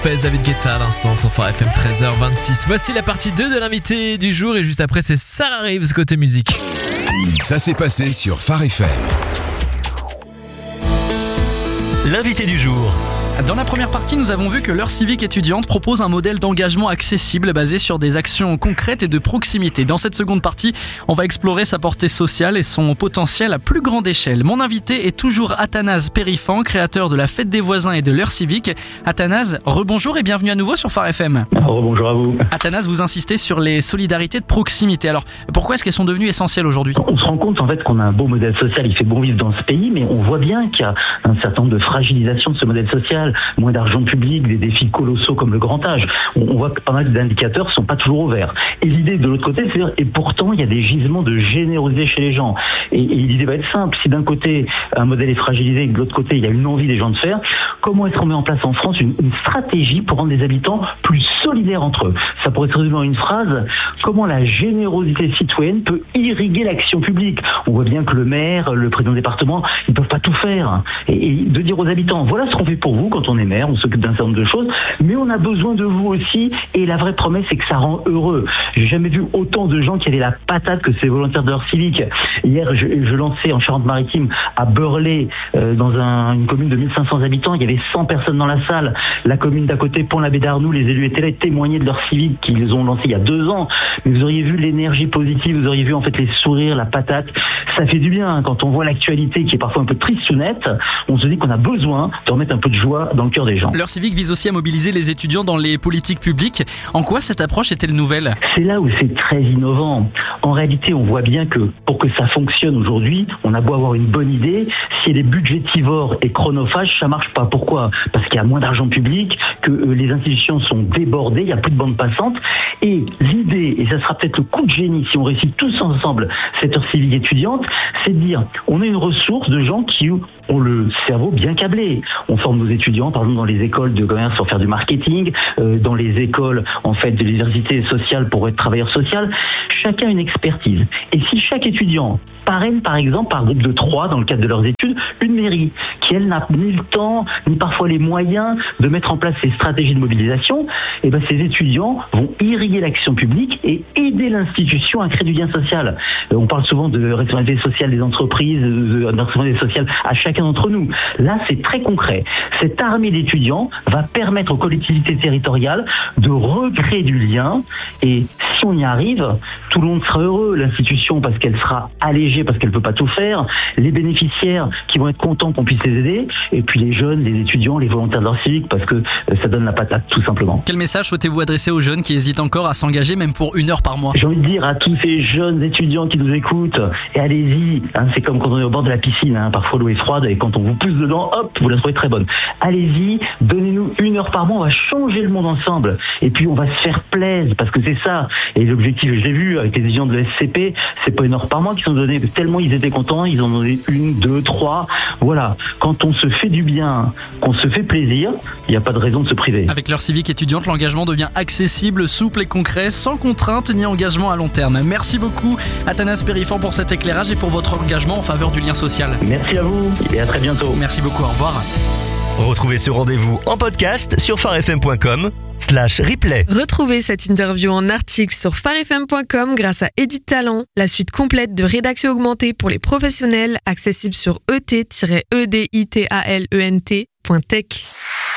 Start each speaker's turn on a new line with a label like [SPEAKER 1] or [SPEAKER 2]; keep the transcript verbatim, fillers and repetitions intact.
[SPEAKER 1] Pèse David Guetta à l'instant sur Phare F M treize heures vingt-six. Voici la partie deux de l'invité du jour et juste après c'est Sarah Reeves côté musique.
[SPEAKER 2] Ça s'est passé sur Phare F M.
[SPEAKER 3] L'invité du jour.
[SPEAKER 4] Dans la première partie, nous avons vu que l'heure civique étudiante propose un modèle d'engagement accessible basé sur des actions concrètes et de proximité. Dans cette seconde partie, on va explorer sa portée sociale et son potentiel à plus grande échelle. Mon invité est toujours Athanase Périfan, créateur de la Fête des voisins et de l'heure civique. Athanase, rebonjour et bienvenue à nouveau sur Phare F M.
[SPEAKER 5] Rebonjour à vous.
[SPEAKER 4] Athanase, vous insistez sur les solidarités de proximité. Alors, pourquoi est-ce qu'elles sont devenues essentielles aujourd'hui ?
[SPEAKER 5] On se rend compte en fait qu'on a un beau modèle social, il fait bon vivre dans ce pays, mais on voit bien qu'il y a un certain nombre de fragilisations de ce modèle social, moins d'argent public, des défis colossaux comme le grand âge. On, on voit que pas mal d'indicateurs ne sont pas toujours au vert. Et l'idée de l'autre côté, c'est dire, et pourtant il y a des gisements de générosité chez les gens. Et, et l'idée va être simple, si d'un côté un modèle est fragilisé et que de l'autre côté il y a une envie des gens de faire, comment est-ce qu'on met en place en France une, une stratégie pour rendre les habitants plus solidaires entre eux ? Ça pourrait se résumer en une phrase, comment la générosité citoyenne peut irriguer l'action publique ? On voit bien que le maire, le président du département, ils ne peuvent pas tout faire. Et, et de dire aux habitants, voilà ce qu'on fait pour vous quand on est maire, on s'occupe d'un certain nombre de choses, mais on a besoin de vous aussi, et la vraie promesse c'est que ça rend heureux. J'ai jamais vu autant de gens qui avaient la patate que ces volontaires de l'heure civique. Hier, je, je lançais en Charente-Maritime, à Beurlé, euh, dans un, une commune de mille cinq cents habitants, il y avait cent personnes dans la salle. La commune d'à côté, Pont-l'Abbé d'Arnoux, les élus étaient là et témoignaient de l'heure civique qu'ils ont lancé il y a deux ans. Mais vous auriez vu l'énergie positive, vous auriez vu en fait les sourires, la patate. Ça fait du bien. Quand on voit l'actualité qui est parfois un peu tristounette, on se dit qu'on a besoin de remettre un peu de joie dans le cœur des gens.
[SPEAKER 4] L'heure civique vise aussi à mobiliser les étudiants dans les politiques publiques. En quoi cette approche est-elle nouvelle ?
[SPEAKER 5] C'est là où c'est très innovant. En réalité, on voit bien que pour que ça fonctionne aujourd'hui, on a beau avoir une bonne idée, si elle est budgétivore et chronophage, ça marche pas. Pourquoi ? Parce qu'il y a moins d'argent public, que euh, les institutions sont débordées, il n'y a plus de bande passante. Et l'idée, et ça sera peut-être le coup de génie si on réussit tous ensemble cette heure civique étudiante, c'est de dire, on a une ressource de gens qui ont le cerveau bien câblé. On forme nos étudiants, par exemple, dans les écoles de commerce pour faire du marketing, euh, dans les écoles, en fait, de l'université sociale pour être travailleur social. Chacun a une expertise. Et si chaque étudiant parraine, par exemple, par groupe de trois, dans le cadre de leurs études, une mairie, qui, elle, n'a ni le temps, ni parfois les moyens de mettre en place ces stratégies de mobilisation, et ben, ces étudiants vont irriguer l'action publique et aider l'institution à créer du lien social. Euh, on parle souvent de responsabilité sociale des entreprises, de responsabilité sociale à chacun d'entre nous. Là, c'est très concret. Cette armée d'étudiants va permettre aux collectivités territoriales de recréer du lien, et si on y arrive, tout le monde sera heureux. L'institution, parce qu'elle sera allégée, parce qu'elle ne peut pas tout faire, les bénéficiaires qui vont être contents qu'on puisse les aider, et puis les jeunes, les étudiants, les volontaires de l'heure civique, parce que ça donne la patate, tout simplement.
[SPEAKER 4] Quel message souhaitez-vous adresser aux jeunes qui hésitent encore à s'engager, même pour une heure par mois ?
[SPEAKER 5] J'ai envie de dire à tous ces jeunes étudiants qui nous écoutent, et allez-y, hein, c'est comme quand on est au bord de la piscine, hein, parfois l'eau est froide, et quand on vous pousse dedans, hop, vous la trouvez très bonne. Allez-y, donnez-nous une heure par mois, on va changer le monde ensemble, et puis on va se faire plaisir, parce que c'est ça, et l'objectif, je l'ai vu, avec les étudiants de l'E S C P, c'est pas une heure par mois qu'ils sont donnés, tellement ils étaient contents, ils en ont donné une, deux, trois, voilà. Quand on se fait du bien, qu'on se fait plaisir, il n'y a pas de raison de se priver.
[SPEAKER 4] Avec l'heure civique étudiante, l'engagement devient accessible, souple et concret, sans contrainte ni engagement à long terme. Merci beaucoup Athanase Périfan pour cet éclairage et pour votre engagement en faveur du lien social.
[SPEAKER 5] Merci à vous et à très bientôt.
[SPEAKER 4] Merci beaucoup, au revoir.
[SPEAKER 3] Retrouvez ce rendez-vous en podcast sur pharefm point com slash replay.
[SPEAKER 6] Retrouvez cette interview en article sur pharefm point com grâce à Edit Talent, la suite complète de rédaction augmentée pour les professionnels, accessible sur e t tiret e d i t a l e n t point tech.